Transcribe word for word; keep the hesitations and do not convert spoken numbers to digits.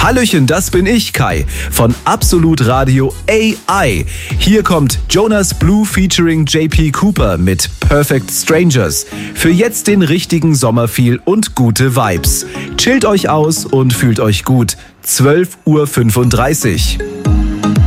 Hallöchen, das bin ich, Kai, von Absolut Radio A I. Hier kommt Jonas Blue featuring J P Cooper mit Perfect Strangers. Für jetzt den richtigen Sommerfeel und gute Vibes. Chillt euch aus und fühlt euch gut. zwölf Uhr fünfunddreißig.